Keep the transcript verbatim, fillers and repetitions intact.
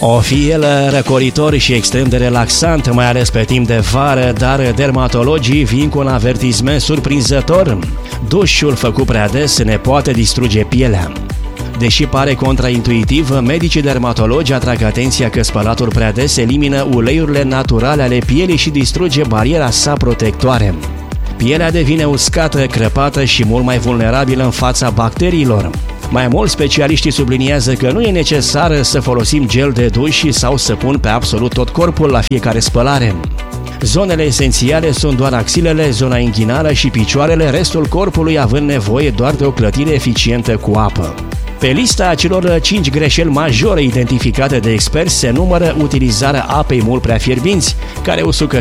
O fi el răcoritor și extrem de relaxant, mai ales pe timp de vară, dar dermatologii vin cu un avertisment surprinzător. Dușul făcut prea des ne poate distruge pielea. Deși pare contraintuitiv, medicii dermatologi atrag atenția că spălatul prea des elimină uleiurile naturale ale pielii și distruge bariera sa protectoare. Pielea devine uscată, crăpată și mult mai vulnerabilă în fața bacteriilor. Mai mult, specialiștii subliniază că nu e necesar să folosim gel de duș sau săpun pe absolut tot corpul la fiecare spălare. Zonele esențiale sunt doar axilele, zona inghinală și picioarele, restul corpului având nevoie doar de o clătire eficientă cu apă. Pe lista celor cinci greșeli majore identificate de experți se numără utilizarea apei mult prea fierbinți, care usucă